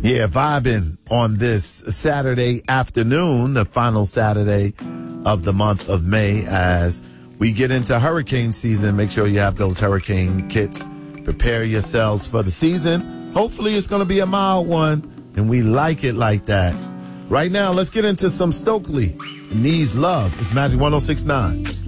Yeah, vibing on this Saturday afternoon, the final Saturday of the month of May. As we get into hurricane season, make sure you have those hurricane kits. Prepare yourselves for the season. Hopefully it's going to be a mild one, and we like it like that. Right now, let's get into some Stokely. Needs Love. It's Magic 106.9.